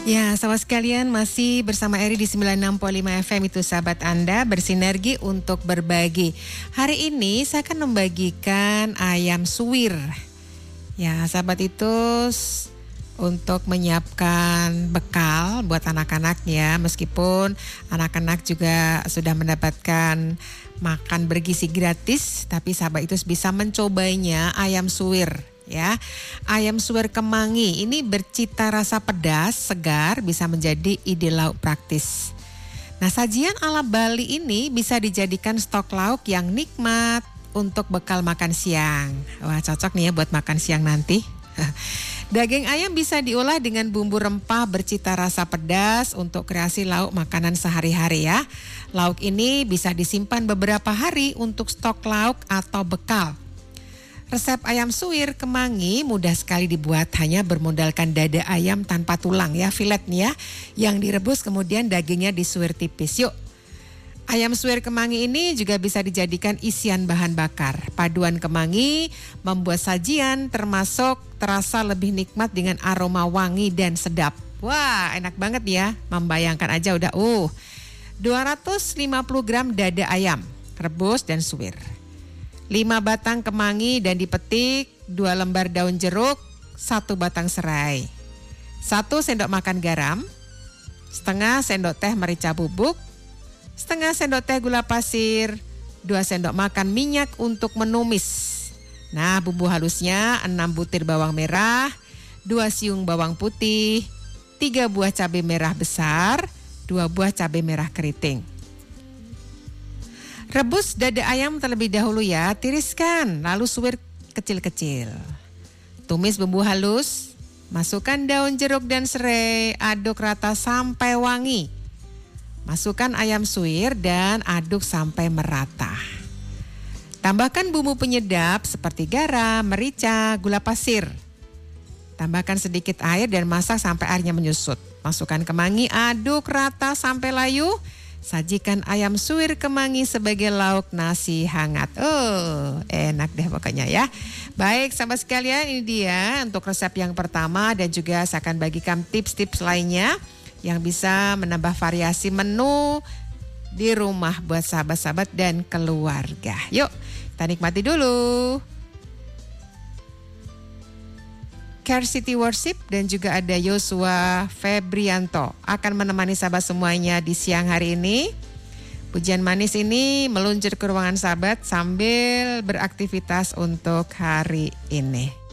Ya, sahabat sekalian, masih bersama Eri di 96.5 FM, itu sahabat Anda bersinergi untuk berbagi. Hari ini saya akan membagikan ayam suwir. Ya, sahabat itu untuk menyiapkan bekal buat anak-anak ya, meskipun anak-anak juga sudah mendapatkan makan bergizi gratis, tapi sahabat itu bisa mencobanya ayam suwir. Ya, ayam suwir kemangi ini bercita rasa pedas, segar, bisa menjadi ide lauk praktis. Nah, sajian ala Bali ini bisa dijadikan stok lauk yang nikmat untuk bekal makan siang. Wah, cocok nih ya buat makan siang nanti. Daging ayam bisa diolah dengan bumbu rempah bercita rasa pedas untuk kreasi lauk makanan sehari-hari ya. Lauk ini bisa disimpan beberapa hari untuk stok lauk atau bekal. Resep ayam suwir kemangi mudah sekali dibuat, hanya bermodalkan dada ayam tanpa tulang ya, filet nih ya, yang direbus kemudian dagingnya disuwir tipis. Yuk, ayam suwir kemangi ini juga bisa dijadikan isian bahan bakar. Paduan kemangi membuat sajian termasuk terasa lebih nikmat dengan aroma wangi dan sedap. Wah, enak banget ya, membayangkan aja udah 250 gram dada ayam, rebus dan suwir. 5 batang kemangi dan dipetik, 2 lembar daun jeruk, 1 batang serai, 1 sendok makan garam, setengah sendok teh merica bubuk, setengah sendok teh gula pasir, 2 sendok makan minyak untuk menumis. Nah, bumbu halusnya 6 butir bawang merah, 2 siung bawang putih, 3 buah cabai merah besar, 2 buah cabai merah keriting. Rebus dada ayam terlebih dahulu ya, tiriskan, lalu suwir kecil-kecil. Tumis bumbu halus, masukkan daun jeruk dan serai, aduk rata sampai wangi. Masukkan ayam suwir dan aduk sampai merata. Tambahkan bumbu penyedap seperti garam, merica, gula pasir. Tambahkan sedikit air dan masak sampai airnya menyusut. Masukkan kemangi, aduk rata sampai layu. Sajikan ayam suwir kemangi sebagai lauk nasi hangat. Enak deh pokoknya ya. Baik sahabat sekalian, ini dia untuk resep yang pertama, dan juga saya akan bagikan tips-tips lainnya yang bisa menambah variasi menu di rumah buat sahabat-sahabat dan keluarga. Yuk, kita nikmati dulu. Care City Worship dan juga ada Yosua Febrianto akan menemani sahabat semuanya di siang hari ini. Pujian manis ini meluncur ke ruangan sahabat sambil beraktivitas untuk hari ini.